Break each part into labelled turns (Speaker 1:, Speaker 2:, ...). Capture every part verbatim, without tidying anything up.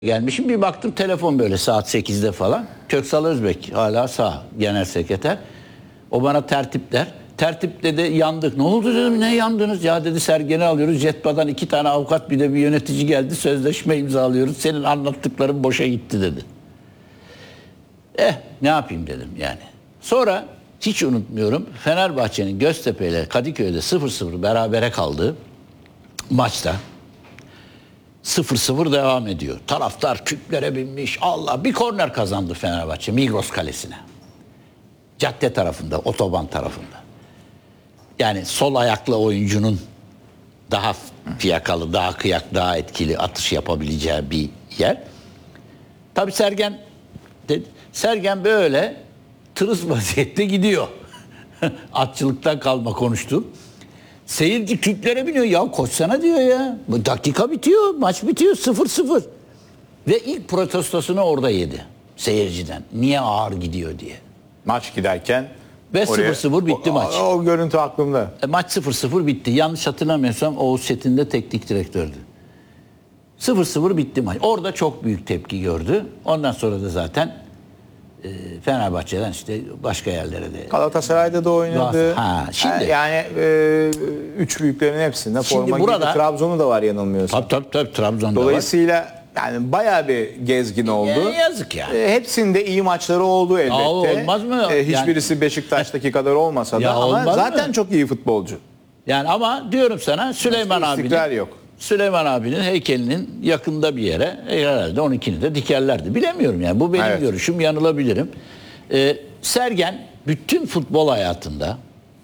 Speaker 1: Gelmişim, bir baktım telefon böyle saat sekizde falan. Köksal Özbek hala sağ genel sekreter. O bana tertip der. Tertip dedi, yandık. Ne oldu dedim, ne yandınız? Ya dedi, Sergen'i alıyoruz. Jetba'dan iki tane avukat, bir de bir yönetici geldi. Sözleşme imzalıyoruz. Senin anlattıkların boşa gitti dedi. Eh ne yapayım dedim yani. Sonra hiç unutmuyorum, Fenerbahçe'nin Göztepe ile Kadıköy'de sıfır sıfır berabere kaldığı maçta sıfır sıfır devam ediyor. Taraftar küplere binmiş. Allah, bir korner kazandı Fenerbahçe Migros Kalesi'ne. Cadde tarafında, otoban tarafında. Yani sol ayaklı oyuncunun daha fiyakalı, daha kıyak, daha etkili atış yapabileceği bir yer. Tabii Sergen dedi, Sergen böyle tırıs vaziyette gidiyor. Atçılıktan kalma konuştu. Seyirci küplere biniyor. Ya koşsana diyor ya. Bu dakika bitiyor. Maç bitiyor. sıfır sıfır. Ve ilk protestosunu orada yedi. Seyirciden. Niye ağır gidiyor diye.
Speaker 2: Maç giderken
Speaker 1: ve sıfır sıfır bitti
Speaker 2: o,
Speaker 1: maç.
Speaker 2: O, o görüntü aklımda.
Speaker 1: E, maç sıfır sıfır bitti. Yanlış hatırlamıyorsam Oğuz Çetin de teknik direktördü. sıfır sıfır bitti maç. Orada çok büyük tepki gördü. Ondan sonra da zaten e, Fenerbahçe'den işte başka yerlere de.
Speaker 2: Galatasaray'da da oynadı.
Speaker 1: Ha, şimdi,
Speaker 2: yani e, üç büyüklerin hepsinde forma burada, giydi. Trabzon'u da var yanılmıyorsam.
Speaker 1: Tabii tabii, tabii Trabzon'da
Speaker 2: Dolayısıyla
Speaker 1: var.
Speaker 2: yani bayağı bir gezgin oldu.
Speaker 1: Ya, yazık yani.
Speaker 2: E, hepsinde iyi maçları oldu elbette.
Speaker 1: Ya, olmaz mı?
Speaker 2: E, hiçbirisi
Speaker 1: yani,
Speaker 2: Beşiktaş'taki kadar olmasa da ama zaten mı? Çok iyi futbolcu.
Speaker 1: Yani ama diyorum sana, Süleyman abinin
Speaker 2: yok.
Speaker 1: Süleyman abinin heykelinin yakında bir yere herhalde on ikini de dikerlerdi. Bilemiyorum yani. Bu benim evet. görüşüm, yanılabilirim. Ee, Sergen bütün futbol hayatında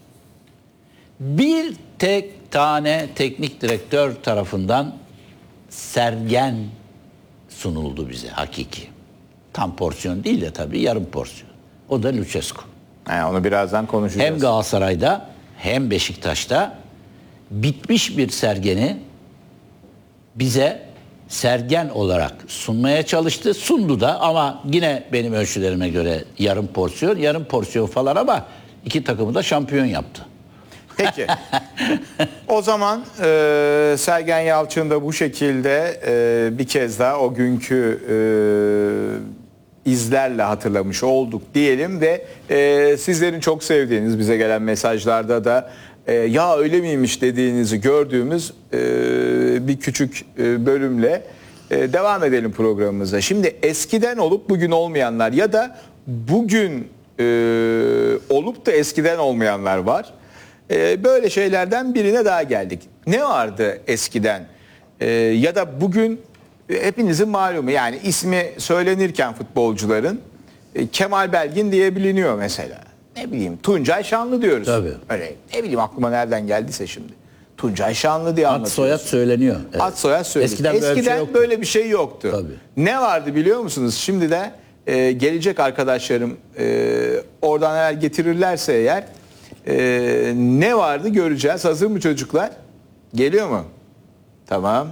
Speaker 1: bir tek tane teknik direktör tarafından Sergen sunuldu bize, hakiki. Tam porsiyon değil de tabii yarım porsiyon. O da Lucescu.
Speaker 2: He, onu birazdan konuşacağız.
Speaker 1: Hem Galatasaray'da hem Beşiktaş'ta bitmiş bir Sergen'i bize Sergen olarak sunmaya çalıştı. Sundu da ama yine benim ölçülerime göre yarım porsiyon, yarım porsiyon falan ama iki takımı da şampiyon yaptı.
Speaker 2: Peki. O zaman e, Sergen Yalçın da bu şekilde e, bir kez daha o günkü e, izlerle hatırlamış olduk diyelim ve e, sizlerin çok sevdiğiniz, bize gelen mesajlarda da e, ya öyle miymiş dediğinizi gördüğümüz e, bir küçük e, bölümle e, devam edelim programımıza. Şimdi eskiden olup bugün olmayanlar ya da bugün e, olup da eskiden olmayanlar var. E, böyle şeylerden birine daha geldik. Ne vardı eskiden e, ya da bugün e, hepinizin malumu, yani ismi söylenirken futbolcuların e, Kemal Belgin diye biliniyor mesela. Ne bileyim Tuncay Şanlı diyoruz.
Speaker 1: Tabii.
Speaker 2: Öyle, ne bileyim aklıma nereden geldiyse şimdi. Tuncay Şanlı diye anlatıyoruz.
Speaker 1: Ad soyad söyleniyor. Evet.
Speaker 2: Ad soyad söyleniyor.
Speaker 1: Eskiden,
Speaker 2: Eskiden
Speaker 1: böyle, bir şey
Speaker 2: böyle bir şey yoktu.
Speaker 1: Tabii.
Speaker 2: Ne vardı biliyor musunuz? Şimdi de e, gelecek arkadaşlarım e, oradan eğer getirirlerse eğer e, ne vardı göreceğiz. Hazır mı çocuklar? Geliyor mu? Tamam.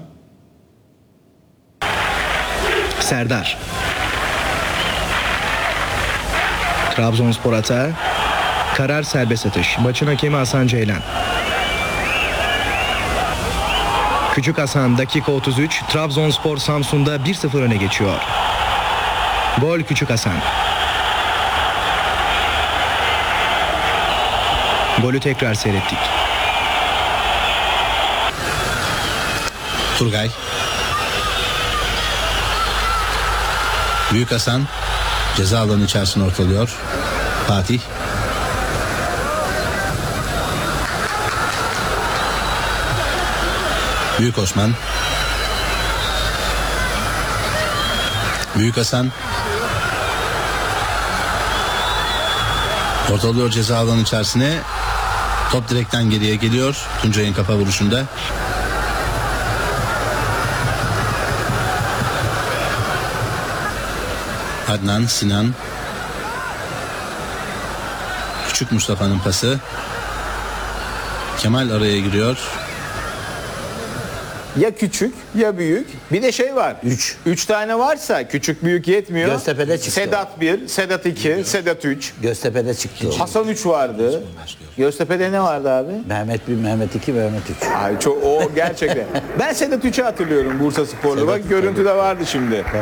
Speaker 3: Serdar. Trabzonspor atağı. Karar serbest atış. Maçın hakemi Hasan Ceylan. Küçük Hasan dakika otuz üç. Trabzonspor Samsun'da bir sıfır öne geçiyor. Gol Küçük Hasan. Golü tekrar seyrettik.
Speaker 4: Turgay. Büyük Hasan ceza alanı içerisine ortalıyor. Fatih. Büyük Osman. Büyük Hasan. Ortalıyor ceza alanı içerisine. Top direkten geriye geliyor. Tuncay'ın kafa vuruşunda. Adnan, Sinan. Küçük Mustafa'nın pası. Kemal araya giriyor.
Speaker 2: Ya küçük ya büyük. Bir de şey var.
Speaker 1: Üç.
Speaker 2: Üç tane varsa küçük büyük yetmiyor.
Speaker 1: Göztepe'de çıktı.
Speaker 2: Sedat bir, Sedat iki, Sedat üç.
Speaker 1: Göztepe'de çıktı.
Speaker 2: Hasan üç vardı. Göztepe'de ne vardı abi?
Speaker 1: Mehmet bir, Mehmet iki, Mehmet üç.
Speaker 2: Ay çok, o gerçekten. Ben Sedat üçü hatırlıyorum Bursa Spor'da. Bak görüntüde vardı şimdi.